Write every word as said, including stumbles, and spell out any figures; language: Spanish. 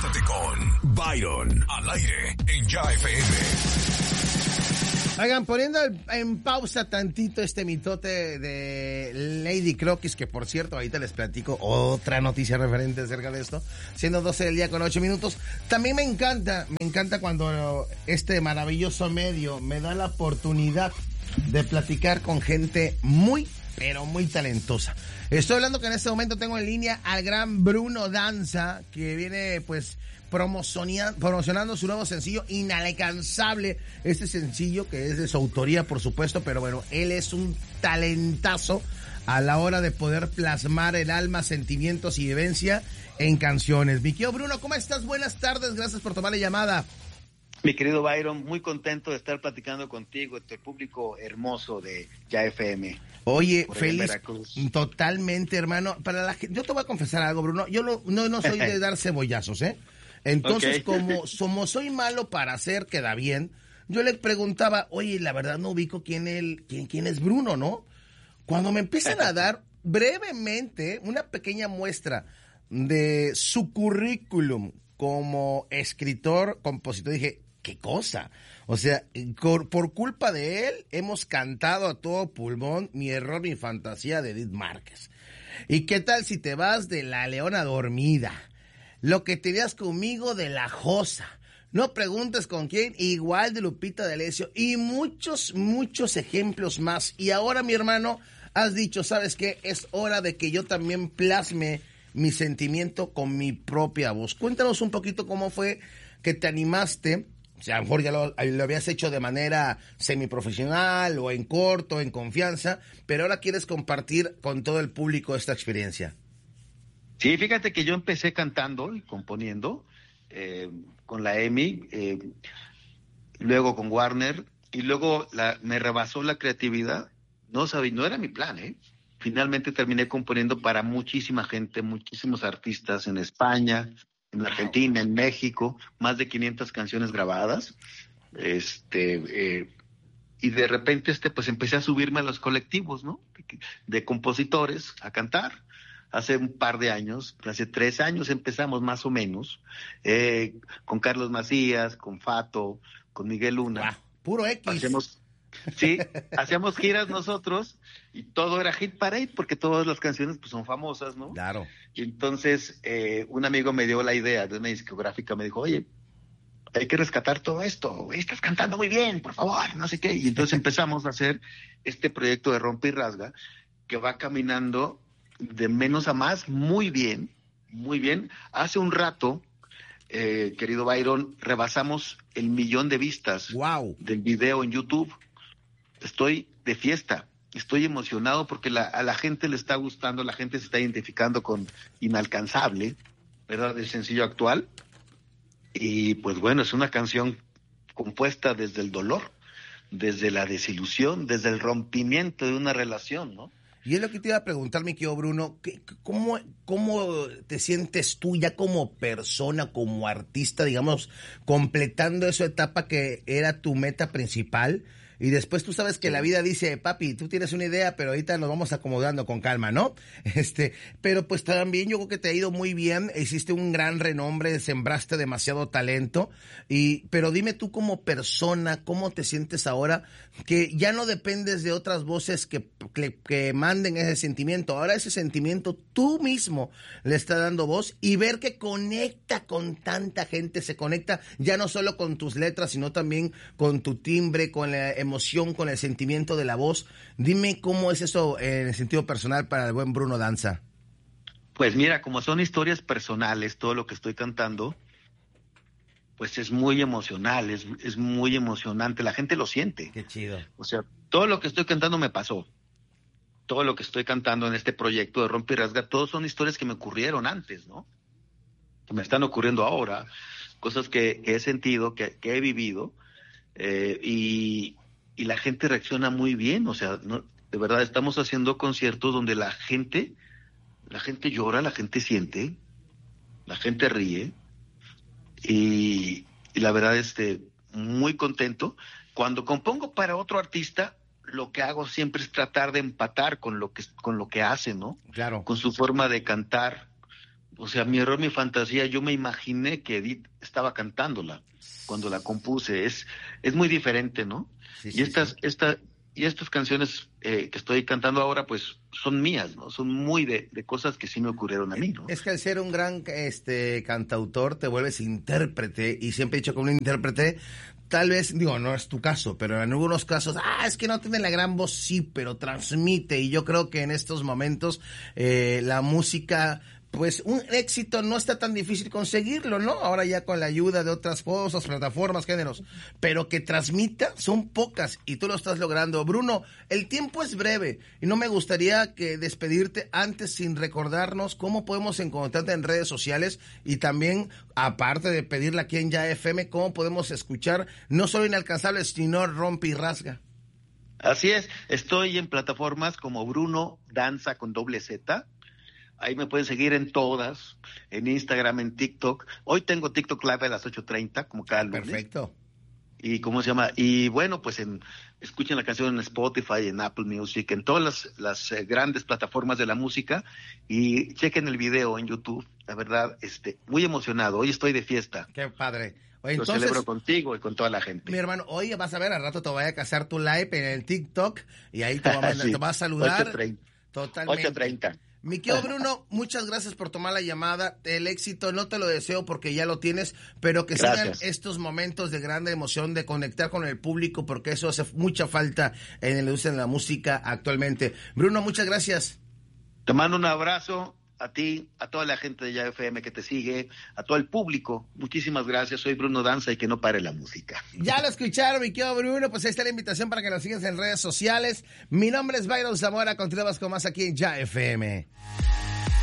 Conéctate con Byron al aire en Ya F M. Oigan, poniendo en pausa tantito este mitote de Lady Croquis, que por cierto, ahorita les platico otra noticia referente acerca de esto, siendo doce del día con ocho minutos. También me encanta, me encanta cuando este maravilloso medio me da la oportunidad de platicar con gente muy, pero muy talentosa. Estoy hablando que en este momento tengo en línea al gran Bruno Danza, que viene pues promocionando su nuevo sencillo Inalcanzable. Este sencillo que es de su autoría, por supuesto, pero bueno, él es un talentazo a la hora de poder plasmar el alma, sentimientos y vivencia en canciones. Mi querido Bruno, ¿cómo estás? Buenas tardes, gracias por tomar la llamada. Mi querido Byron, muy contento de estar platicando contigo, este público hermoso de Ya F M. Oye, feliz, totalmente, hermano. Para la gente, yo te voy a confesar algo, Bruno. Yo no, no, no soy de dar cebollazos, ¿eh? Entonces, okay. como, como soy malo para hacer, queda bien, yo le preguntaba, oye, la verdad no ubico quién, el, quién, quién es Bruno, ¿no? Cuando me empiezan a dar brevemente una pequeña muestra de su currículum como escritor, compositor, dije, ¿qué cosa? O sea, por, por culpa de él, hemos cantado a todo pulmón Mi error, mi fantasía de Edith Márquez. ¿Y qué tal si te vas de La leona dormida? Lo que tenías conmigo de La Josa. No preguntes con quién, igual de Lupita D'Alessio. Y muchos, muchos ejemplos más. Y ahora, mi hermano, has dicho, ¿sabes qué? Es hora de que yo también plasme mi sentimiento con mi propia voz. Cuéntanos un poquito cómo fue que te animaste. O sea, a lo mejor ya lo, lo habías hecho de manera semiprofesional o en corto, en confianza, pero ahora quieres compartir con todo el público esta experiencia. Sí, fíjate que yo empecé cantando y componiendo eh, con la EMI, eh, luego con Warner, y luego la, me rebasó la creatividad. No sabía, no era mi plan, ¿eh? Finalmente terminé componiendo para muchísima gente, muchísimos artistas en España, en Argentina, en México, más de quinientas canciones grabadas. Este, eh, y de repente este, pues empecé a subirme a los colectivos, ¿no? De, de compositores a cantar. Hace un par de años, hace tres años empezamos más o menos, eh, con Carlos Macías, con Fato, con Miguel Luna. Wow, puro X. Hacíamos, sí, hacíamos giras nosotros y todo era hit parade porque todas las canciones pues son famosas, ¿no? Claro. Y entonces eh, un amigo me dio la idea de una discográfica, me dijo, oye, hay que rescatar todo esto, estás cantando muy bien, por favor, no sé qué. Y entonces empezamos a hacer este proyecto de Rompe y Rasga que va caminando de menos a más, muy bien, muy bien. Hace un rato, eh, querido Byron, rebasamos el millón de vistas wow. del video en YouTube. Estoy de fiesta, estoy emocionado porque la, a la gente le está gustando, la gente se está identificando con Inalcanzable, ¿verdad? El sencillo actual. Y pues bueno, es una canción compuesta desde el dolor, desde la desilusión, desde el rompimiento de una relación, ¿no? Y es lo que te iba a preguntar, mi querido Bruno, ¿cómo, cómo te sientes tú ya como persona, como artista, digamos, completando esa etapa que era tu meta principal? Y después tú sabes que la vida dice, papi, tú tienes una idea, pero ahorita nos vamos acomodando con calma, ¿no? Este, pero pues también yo creo que te ha ido muy bien, hiciste un gran renombre, sembraste demasiado talento, y, pero dime tú como persona, ¿cómo te sientes ahora? Que ya no dependes de otras voces que, que, que manden ese sentimiento, ahora ese sentimiento tú mismo le estás dando voz y ver que conecta con tanta gente, se conecta ya no solo con tus letras, sino también con tu timbre, con la emoción, con el sentimiento de la voz. Dime cómo es eso en el sentido personal para el buen Bruno Danza. Pues mira, como son historias personales, todo lo que estoy cantando, pues es muy emocional, es, es muy emocionante, la gente lo siente. Qué chido. O sea, todo lo que estoy cantando me pasó. Todo lo que estoy cantando en este proyecto de Rompe y Rasga, todos son historias que me ocurrieron antes, ¿no? Que me están ocurriendo ahora, cosas que, que he sentido, que, que he vivido, eh, y y la gente reacciona muy bien, o sea, no, de verdad estamos haciendo conciertos donde la gente, la gente llora, la gente siente, la gente ríe, y, y la verdad, este, muy contento. Cuando compongo para otro artista, lo que hago siempre es tratar de empatar con lo que, con lo que hace, ¿no? Claro. Con su forma de cantar, O sea, mi error, mi fantasía, yo me imaginé que Edith estaba cantándola cuando la compuse. Es, es muy diferente, ¿no? Sí, y sí, estas, sí. esta, y estas canciones eh, que estoy cantando ahora, pues son mías, ¿no? Son muy de, de cosas que sí me ocurrieron a mí, ¿no? Es que al ser un gran este cantautor te vuelves intérprete, y siempre he dicho que un intérprete, tal vez, digo, no es tu caso, pero en algunos casos, ah, es que no tiene la gran voz, sí, pero transmite, y yo creo que en estos momentos eh, la música, pues un éxito no está tan difícil conseguirlo, ¿no? Ahora ya con la ayuda de otras cosas, plataformas, géneros, pero que transmita son pocas y tú lo estás logrando. Bruno, el tiempo es breve y no me gustaría que despedirte antes sin recordarnos cómo podemos encontrarte en redes sociales, y también, aparte de pedirle aquí en Ya F M, cómo podemos escuchar no solo Inalcanzables, sino Rompe y Rasga. Así es, estoy en plataformas como Bruno Danza con doble Z. Ahí me pueden seguir en todas, en Instagram, en TikTok. Hoy tengo TikTok Live a las ocho treinta, como cada lunes. Perfecto. Y cómo se llama, y bueno, pues en escuchen la canción en Spotify, en Apple Music, en todas las, las eh, grandes plataformas de la música, y chequen el video en YouTube. La verdad, este, muy emocionado. Hoy estoy de fiesta. Qué padre. Oye, Lo entonces, celebro contigo y con toda la gente. mi hermano, oye, vas a ver, al rato te voy a casar tu live en el TikTok y ahí te va a, mandar, sí. te va a saludar. ocho treinta. Totalmente. ocho treinta. Mi querido Bruno, muchas gracias por tomar la llamada. El éxito no te lo deseo porque ya lo tienes, pero que Gracias. sigan estos momentos de grande emoción, de conectar con el público, porque eso hace mucha falta en la industria de la música actualmente. Bruno, muchas gracias. Te mando un abrazo a ti, a toda la gente de Ya F M que te sigue, a todo el público. Muchísimas gracias. Soy Bruno Danza y que no pare la música. Ya lo escucharon, mi querido Bruno. Pues ahí está la invitación para que nos sigas en redes sociales. Mi nombre es Byron Zamora. Continuamos con más aquí en Ya F M.